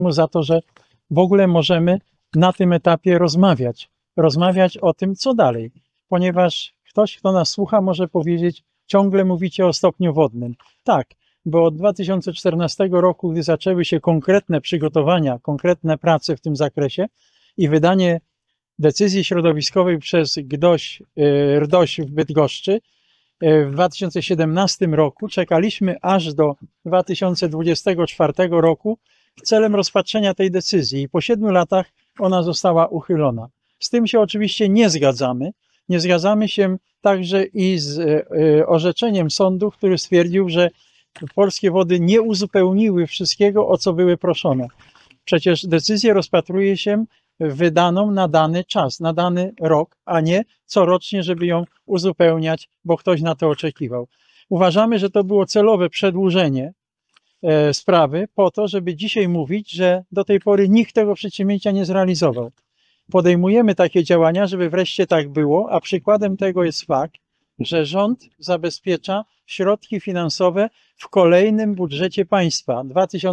za to, że w ogóle możemy na tym etapie rozmawiać o tym, co dalej, ponieważ ktoś, kto nas słucha, może powiedzieć, ciągle mówicie o stopniu wodnym. Tak, bo od 2014 roku, gdy zaczęły się konkretne przygotowania, konkretne prace w tym zakresie i wydanie decyzji środowiskowej przez RDOŚ w Bydgoszczy, w 2017 roku czekaliśmy aż do 2024 roku celem rozpatrzenia tej decyzji i po 7 latach ona została uchylona. Z tym się oczywiście nie zgadzamy. Nie zgadzamy się także i z orzeczeniem sądu, który stwierdził, że polskie wody nie uzupełniły wszystkiego, o co były proszone. Przecież decyzję rozpatruje się wydaną na dany czas, na dany rok, a nie corocznie, żeby ją uzupełniać, bo ktoś na to oczekiwał. Uważamy, że to było celowe przedłużenie sprawy po to, żeby dzisiaj mówić, że do tej pory nikt tego przedsięwzięcia nie zrealizował. Podejmujemy takie działania, żeby wreszcie tak było, a przykładem tego jest fakt, że rząd zabezpiecza środki finansowe w kolejnym budżecie państwa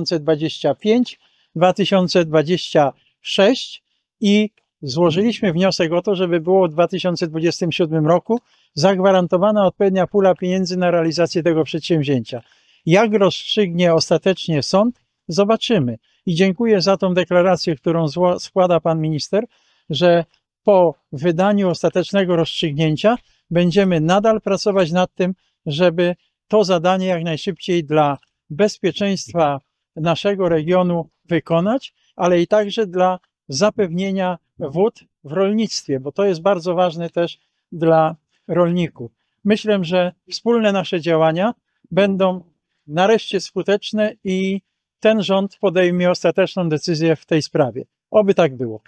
2025-2026 i złożyliśmy wniosek o to, żeby było w 2027 roku zagwarantowana odpowiednia pula pieniędzy na realizację tego przedsięwzięcia. Jak rozstrzygnie ostatecznie sąd, zobaczymy. I dziękuję za tą deklarację, którą składa pan minister, że po wydaniu ostatecznego rozstrzygnięcia będziemy nadal pracować nad tym, żeby to zadanie jak najszybciej dla bezpieczeństwa naszego regionu wykonać, ale i także dla zapewnienia wód w rolnictwie, bo to jest bardzo ważne też dla rolników. Myślę, że wspólne nasze działania będą nareszcie skuteczne i ten rząd podejmie ostateczną decyzję w tej sprawie. Oby tak było.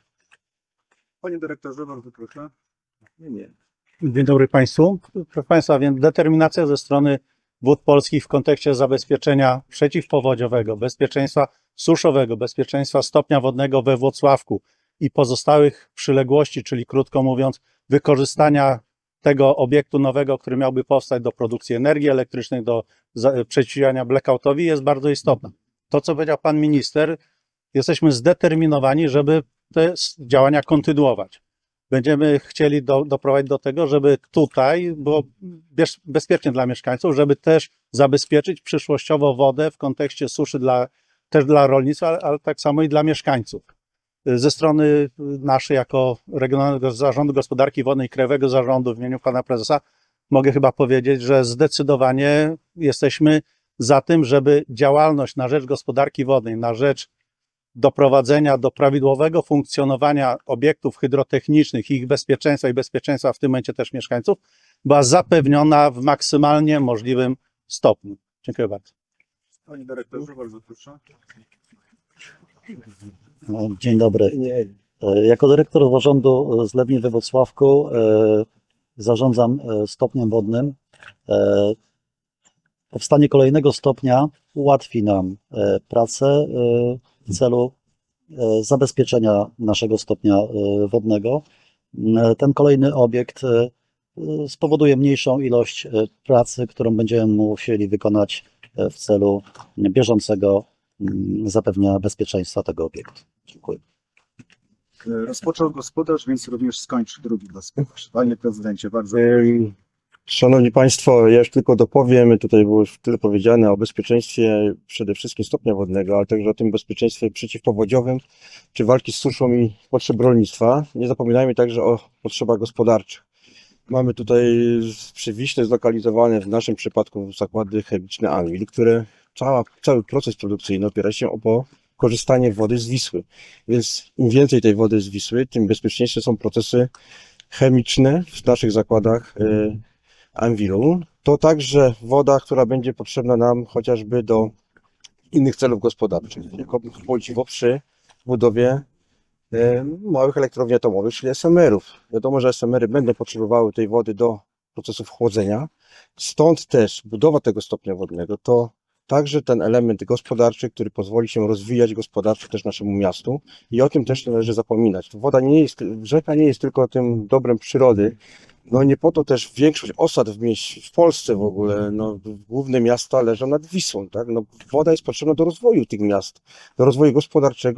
Panie dyrektorze, bardzo proszę. Nie. Dzień dobry Państwu. Proszę Państwa, więc determinacja ze strony Wód Polskich w kontekście zabezpieczenia przeciwpowodziowego, bezpieczeństwa suszowego, bezpieczeństwa stopnia wodnego we Włocławku i pozostałych przyległości, czyli krótko mówiąc, wykorzystania tego obiektu nowego, który miałby powstać do produkcji energii elektrycznej, do przeciwdziałania blackoutowi, jest bardzo istotna. To, co powiedział Pan Minister, jesteśmy zdeterminowani, żeby te działania kontynuować. Będziemy chcieli doprowadzić do tego, żeby tutaj było bezpiecznie dla mieszkańców, żeby też zabezpieczyć przyszłościowo wodę w kontekście suszy też dla rolnictwa, ale tak samo i dla mieszkańców. Ze strony naszej jako Regionalnego Zarządu Gospodarki Wodnej i Krajowego Zarządu w imieniu Pana Prezesa mogę chyba powiedzieć, że zdecydowanie jesteśmy za tym, żeby działalność na rzecz gospodarki wodnej, na rzecz doprowadzenia do prawidłowego funkcjonowania obiektów hydrotechnicznych, ich bezpieczeństwa i bezpieczeństwa w tym momencie też mieszkańców, była zapewniona w maksymalnie możliwym stopniu. Dziękuję bardzo. Panie dyrektorze, bardzo proszę. Dzień dobry. Jako dyrektor zarządu Zlewni we Włocławku zarządzam stopniem wodnym. Powstanie kolejnego stopnia ułatwi nam pracę w celu zabezpieczenia naszego stopnia wodnego. Ten kolejny obiekt spowoduje mniejszą ilość pracy, którą będziemy musieli wykonać w celu bieżącego zapewnienia bezpieczeństwa tego obiektu. Dziękuję. Rozpoczął gospodarz, więc również skończy drugi gospodarz. Panie prezydencie, bardzo. Szanowni Państwo, ja już tylko dopowiem, tutaj było już tyle powiedziane o bezpieczeństwie przede wszystkim stopnia wodnego, ale także o tym bezpieczeństwie przeciwpowodziowym, czy walki z suszą i potrzeb rolnictwa. Nie zapominajmy także o potrzebach gospodarczych. Mamy tutaj przy Wiśle zlokalizowane w naszym przypadku zakłady chemiczne Anwil, które cały proces produkcyjny opiera się o korzystanie wody z Wisły. Więc im więcej tej wody z Wisły, tym bezpieczniejsze są procesy chemiczne w naszych zakładach Anwilu. To także woda, która będzie potrzebna nam chociażby do innych celów gospodarczych, jako paliwo przy budowie małych elektrowni atomowych, czyli SMR-ów. Wiadomo, że SMR-y będą potrzebowały tej wody do procesów chłodzenia. Stąd też budowa tego stopnia wodnego to także ten element gospodarczy, który pozwoli się rozwijać gospodarczo też naszemu miastu i o tym też nie należy zapominać. Woda nie jest, rzeka nie jest tylko tym dobrem przyrody, No nie po to też większość osad w Polsce w ogóle, no, główne miasta leżą nad Wisłą, tak? No, woda jest potrzebna do rozwoju tych miast, do rozwoju gospodarczego.